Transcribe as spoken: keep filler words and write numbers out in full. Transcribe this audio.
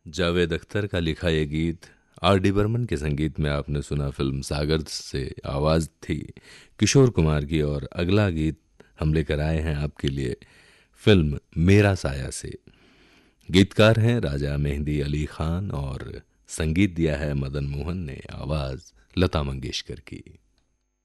जावेद अख्तर का लिखा ये गीत आर डी बर्मन के संगीत में आपने सुना। फिल्म सागर से आवाज़ थी किशोर कुमार की। और अगला गीत हम लेकर आए हैं आपके लिए फिल्म मेरा साया से। गीतकार हैं राजा मेहंदी अली खान और संगीत दिया है मदन मोहन ने, आवाज़ लता मंगेशकर की।